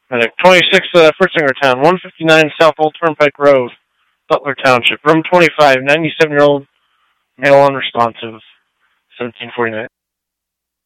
Medic 26, Fritzingertown, 159 South Old Turnpike Road, Butler Township. Room 25, 97-year-old male unresponsive, 1749.